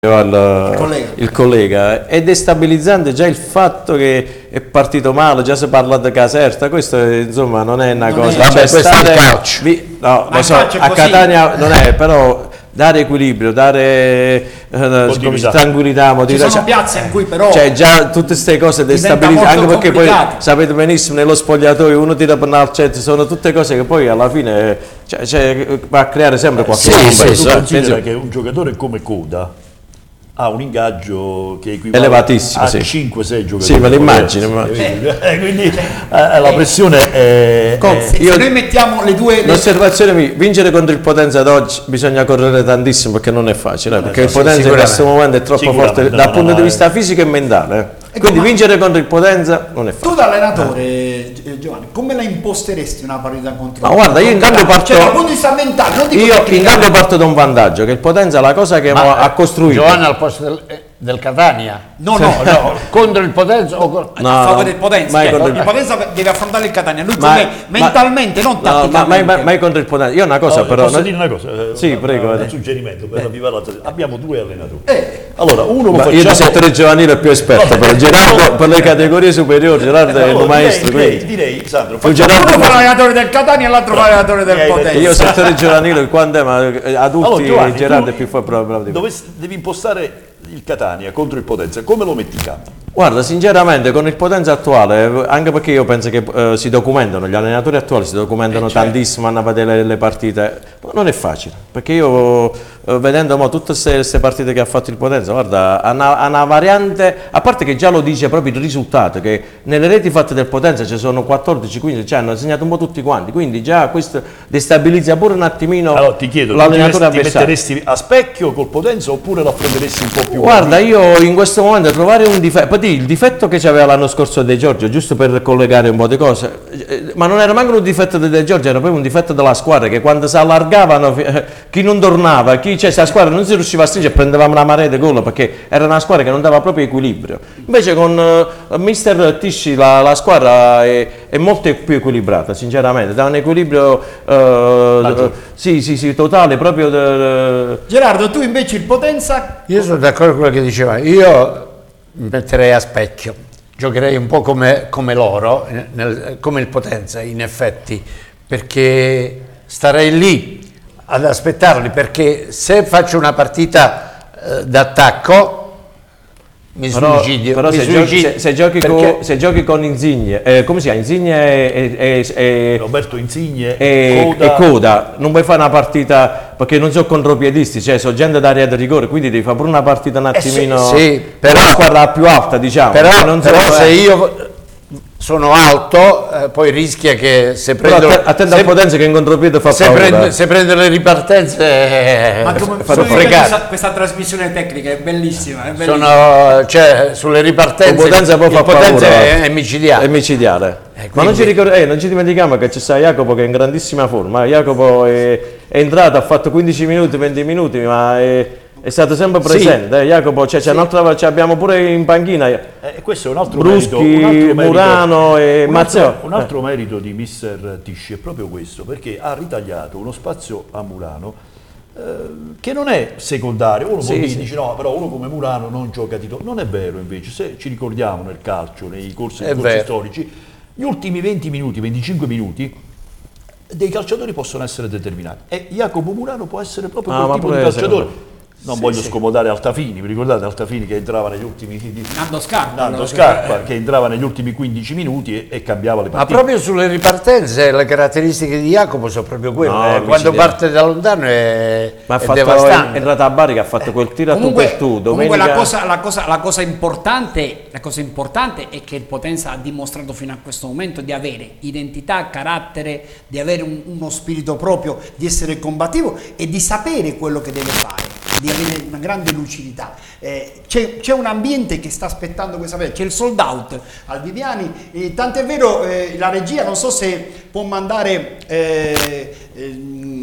il collega, è destabilizzante già il fatto che è partito male, già si parla di Caserta, questo insomma non è una cosa, vabbè, questo è il calcio. No, lo so, a Catania non è, però dare equilibrio, dare tranquillità, ci sono piazze in cui però già tutte queste cose destabilizzano, anche perché poi sapete benissimo nello spogliatoio uno tira per un'alcetta, sono tutte cose che poi alla fine va a creare sempre qualche cosa. Considera che un giocatore come Coda ha un ingaggio che equivale elevatissimo, a 5-6 giocatori. Sì, me lo immagino. Quindi la pressione è... Se noi mettiamo le due... L'osservazione mia, vincere contro il Potenza ad oggi bisogna correre tantissimo perché non è facile, perché il Potenza in questo momento è troppo forte dal punto di vista fisico e mentale. Quindi vincere contro il Potenza non è facile. Tu da allenatore, Giovanni, come la imposteresti una partita contro il guarda, io intanto parto... dal punto di vista mentale, non dico io intanto parto da un vantaggio, che il Potenza la cosa che ha costruito... Giovanni al posto del Catania? No, contro il Potenza o a favore del Potenza. Il Potenza deve affrontare il Catania, lui mentalmente, non tatticamente. Mai contro il Potenza. Io una cosa però... Posso dire una cosa? Sì, prego. Un suggerimento per la Vivalazza. Abbiamo due allenatori. Allora, uno lo facciamo... Io del settore giovanile è più esperto, però Gerardo per le categorie superiori, Gerardo è un maestro. Direi, Sandro, uno fa l'allenatore del Catania e l'altro fa l'allenatore del Potenza. Io settore giovanile, quando ma adulti, Giovanni, Gerardo è più bravo. Devi impostare il Catania contro il Potenza, come lo metti in campo? Guarda, sinceramente con il Potenza attuale, anche perché io penso che si documentano, gli allenatori attuali si documentano tantissimo, hanno a vedere le partite, non è facile, perché io vedendo tutte queste partite che ha fatto il Potenza, guarda, ha una variante, a parte che già lo dice proprio il risultato, che nelle reti fatte del Potenza ci sono 14-15, cioè hanno segnato un po' tutti quanti, quindi già questo destabilizza pure un attimino allora, ti chiedo, l'allenatore ti metteresti a specchio col Potenza oppure lo prenderesti un po' più? Guarda, io in questo momento trovare un difetto, il difetto che c'aveva l'anno scorso De Giorgio, giusto per collegare un po' di cose, ma non era manco un difetto di De Giorgio, era proprio un difetto della squadra, che quando si allargavano, chi non tornava, la squadra non si riusciva a stringere, prendevamo una marea di gol, perché era una squadra che non dava proprio equilibrio. Invece con mister Tisci la squadra è molto più equilibrata, sinceramente, da un equilibrio totale, proprio... Gerardo, tu invece il Potenza? Io sono d'accordo con quello che diceva, io mi metterei a specchio, giocherei un po' come loro, come il Potenza in effetti, perché starei lì ad aspettarli, perché se faccio una partita d'attacco mi suicidio. Però se giochi con Insigne, come si chiama? Insigne Roberto Insigne e Coda, non puoi fare una partita, perché non sono contropiedisti, cioè sono gente d'area di rigore, quindi devi fare pure una partita un attimino però la squadra più alta, diciamo. Però se io sono alto, poi rischia che se prendo... Attento al Potenza che in contropiede fa paura. Se prendo le ripartenze... Ma come questa trasmissione tecnica è bellissima. Sulle ripartenze... Il Potenza poi fa paura. È micidiale. È micidiale. Ma non ci dimentichiamo che c'è sta Jacopo che è in grandissima forma. Jacopo è entrato, ha fatto 15 minuti, 20 minuti, ma è stato sempre presente, Jacopo, abbiamo pure in panchina questo è un altro Bruschi, merito, Murano e Mazzeo. Un altro merito di mister Tisci è proprio questo, perché ha ritagliato uno spazio a Murano che non è secondario. Uno dice no, però uno come Murano non gioca titolare. Non è vero, invece, se ci ricordiamo nel calcio, nei corsi storici, gli ultimi 20 minuti, 25 minuti dei calciatori possono essere determinati e Jacopo Murano può essere proprio quel tipo di calciatore. Non voglio scomodare Altafini, vi ricordate Altafini che entrava negli ultimi... Nando Scarpa che entrava negli ultimi 15 minuti e cambiava le partite. Ma proprio sulle ripartenze le caratteristiche di Jacopo sono proprio quelle, quando parte da lontano è devastante. È entrata a Bari che ha fatto quel tiro a tu per tu. Comunque la cosa importante è che il Potenza ha dimostrato fino a questo momento di avere identità, carattere, di avere uno spirito proprio, di essere combattivo e di sapere quello che deve fare, di avere una grande lucidità. C'è un ambiente che sta aspettando questa cosa, c'è il sold out al Viviani, tant'è vero la regia, non so se può mandare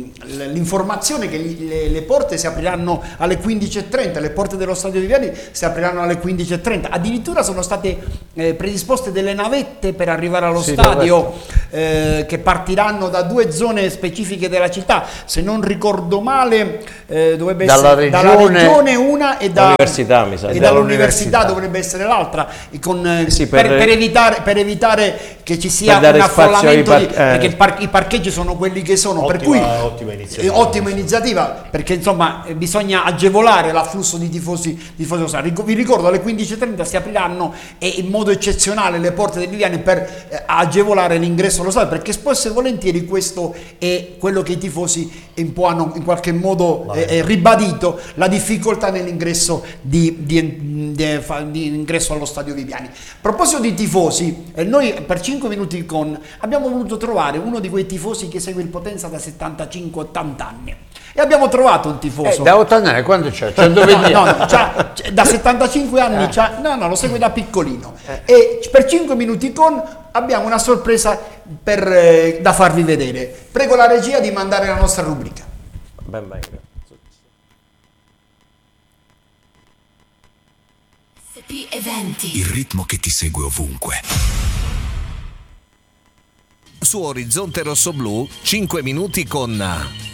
l'informazione che le porte si apriranno alle 15:30, le porte dello stadio Viviani si apriranno alle 15:30, addirittura sono state predisposte delle navette per arrivare allo stadio che partiranno da 2 zone specifiche della città, se non ricordo male dovrebbe dalla essere dalla regione una e dall'università, mi sa. e dall'università dovrebbe essere l'altra, per evitare che ci sia un affollamento perché i parcheggi sono quelli che sono, per cui ottima iniziativa, perché insomma bisogna agevolare l'afflusso di tifosi. Vi ricordo alle 15:30 si apriranno in modo eccezionale le porte del Viviani per agevolare l'ingresso allo stadio, perché spesso e volentieri questo è quello che i tifosi un po' hanno in qualche modo ribadito, la difficoltà nell'ingresso di ingresso allo stadio Viviani. A proposito di tifosi, noi per 5 minuti abbiamo voluto trovare uno di quei tifosi che segue il Potenza da 75-80 anni e abbiamo trovato un tifoso da 80 anni, quando c'è? Da 75 anni lo segue da piccolino e per 5 minuti abbiamo una sorpresa da farvi vedere. Prego la regia di mandare la nostra rubrica. Ben venga. Il ritmo che ti segue ovunque. Su Orizzonte Rosso Blu, 5 minuti con